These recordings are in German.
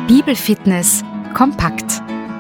Bibelfitness kompakt.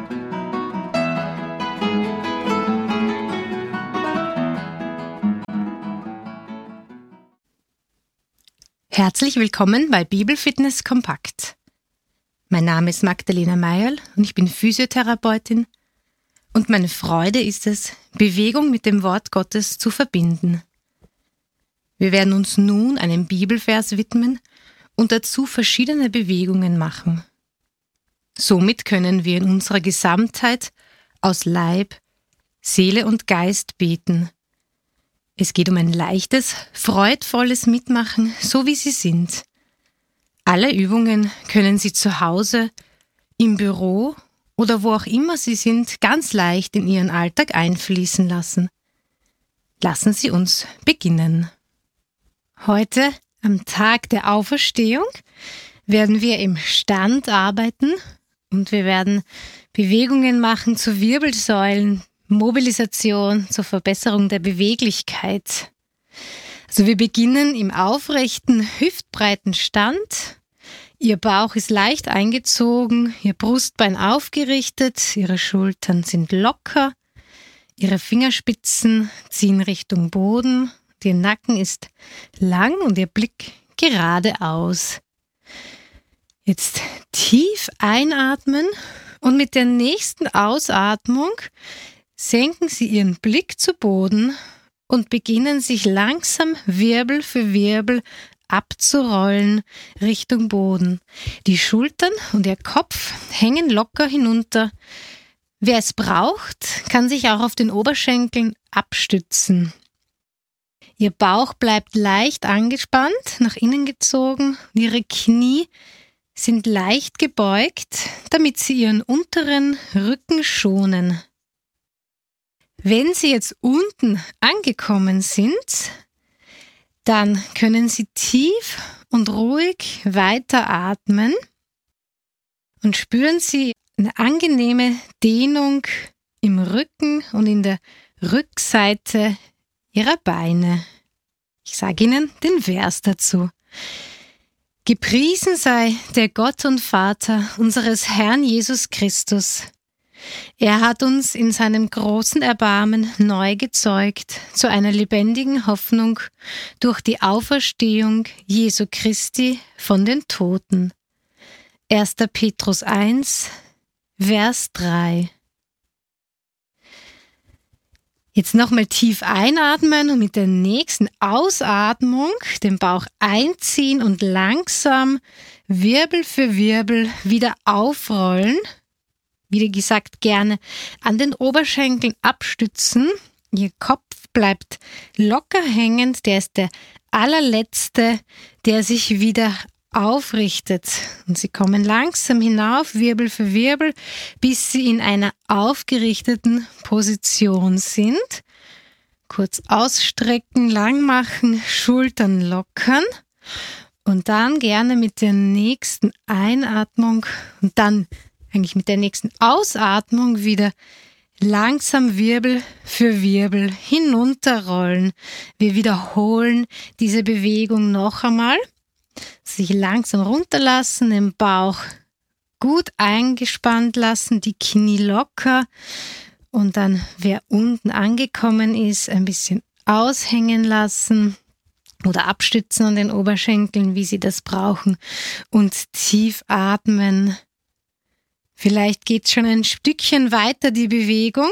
Herzlich willkommen bei Bibelfitness kompakt. Mein Name ist Magdalena Meierl und ich bin Physiotherapeutin und meine Freude ist es, Bewegung mit dem Wort Gottes zu verbinden. Wir werden uns nun einem Bibelvers widmen und dazu verschiedene Bewegungen machen. Somit können wir in unserer Gesamtheit aus Leib, Seele und Geist beten. Es geht um ein leichtes, freudvolles Mitmachen, so wie Sie sind. Alle Übungen können Sie zu Hause, im Büro oder wo auch immer Sie sind, ganz leicht in Ihren Alltag einfließen lassen. Lassen Sie uns beginnen. Heute, am Tag der Auferstehung, werden wir im Stand arbeiten und wir werden Bewegungen machen zur Wirbelsäulen, Mobilisation, zur Verbesserung der Beweglichkeit. Also wir beginnen im aufrechten, hüftbreiten Stand. Ihr Bauch ist leicht eingezogen, Ihr Brustbein aufgerichtet, Ihre Schultern sind locker, Ihre Fingerspitzen ziehen Richtung Boden, Ihr Nacken ist lang und Ihr Blick geradeaus. Jetzt tief einatmen und mit der nächsten Ausatmung senken Sie Ihren Blick zu Boden und beginnen sich langsam Wirbel für Wirbel abzurollen Richtung Boden. Die Schultern und Ihr Kopf hängen locker hinunter. Wer es braucht, kann sich auch auf den Oberschenkeln abstützen. Ihr Bauch bleibt leicht angespannt, nach innen gezogen. Ihre Knie sind leicht gebeugt, damit Sie Ihren unteren Rücken schonen. Wenn Sie jetzt unten angekommen sind, dann können Sie tief und ruhig weiter atmen und spüren Sie eine angenehme Dehnung im Rücken und in der Rückseite Ihrer Beine. Ich sage Ihnen den Vers dazu. Gepriesen sei der Gott und Vater unseres Herrn Jesus Christus. Er hat uns in seinem großen Erbarmen neu gezeugt zu einer lebendigen Hoffnung durch die Auferstehung Jesu Christi von den Toten. 1. Petrus 1, Vers 3. Jetzt nochmal tief einatmen und mit der nächsten Ausatmung den Bauch einziehen und langsam Wirbel für Wirbel wieder aufrollen. Wie gesagt, gerne an den Oberschenkeln abstützen. Ihr Kopf bleibt locker hängend, der ist der allerletzte, der sich wieder aufrichtet. Und Sie kommen langsam hinauf, Wirbel für Wirbel, bis Sie in einer aufgerichteten Position sind. Kurz ausstrecken, lang machen, Schultern lockern und dann gerne mit der nächsten Einatmung und dann eigentlich mit der nächsten Ausatmung wieder langsam Wirbel für Wirbel hinunterrollen. Wir wiederholen diese Bewegung noch einmal. Sich langsam runterlassen, den Bauch gut eingespannt lassen, die Knie locker und dann, wer unten angekommen ist, ein bisschen aushängen lassen oder abstützen an den Oberschenkeln, wie Sie das brauchen und tief atmen. Vielleicht geht es schon ein Stückchen weiter, die Bewegung.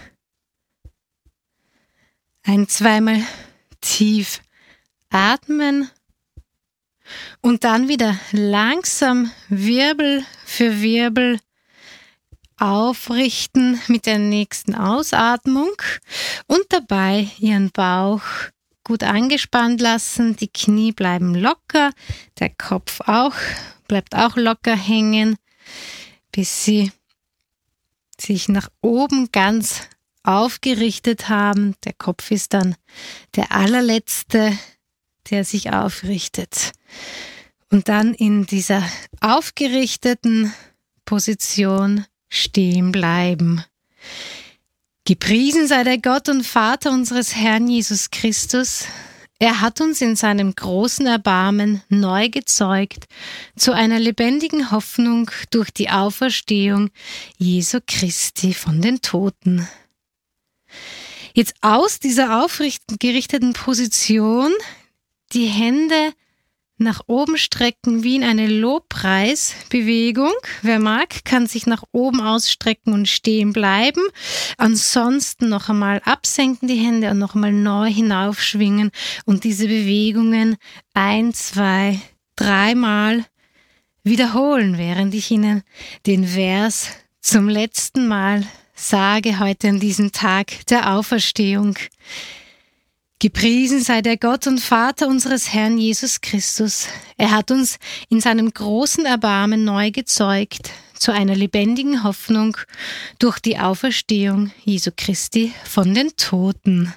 Zweimal tief atmen. Und dann wieder langsam Wirbel für Wirbel aufrichten mit der nächsten Ausatmung und dabei Ihren Bauch gut angespannt lassen. Die Knie bleiben locker, der Kopf auch, bleibt auch locker hängen, bis Sie sich nach oben ganz aufgerichtet haben. Der Kopf ist dann der allerletzte, der sich aufrichtet. Und dann in dieser aufgerichteten Position stehen bleiben. Gepriesen sei der Gott und Vater unseres Herrn Jesus Christus. Er hat uns in seinem großen Erbarmen neu gezeugt zu einer lebendigen Hoffnung durch die Auferstehung Jesu Christi von den Toten. Jetzt aus dieser aufgerichteten Position die Hände nach oben strecken wie in eine Lobpreisbewegung. Wer mag, kann sich nach oben ausstrecken und stehen bleiben. Ansonsten noch einmal absenken die Hände und noch einmal neu hinaufschwingen und diese Bewegungen 1, 2, 3 Mal wiederholen, während ich Ihnen den Vers zum letzten Mal sage heute an diesem Tag der Auferstehung. Gepriesen sei der Gott und Vater unseres Herrn Jesus Christus. Er hat uns in seinem großen Erbarmen neu gezeugt zu einer lebendigen Hoffnung durch die Auferstehung Jesu Christi von den Toten.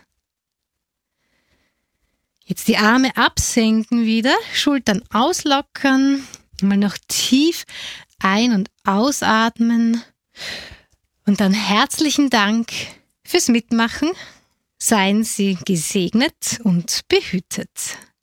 Jetzt die Arme absenken wieder, Schultern auslockern, mal noch tief ein- und ausatmen und dann herzlichen Dank fürs Mitmachen. Seien Sie gesegnet und behütet.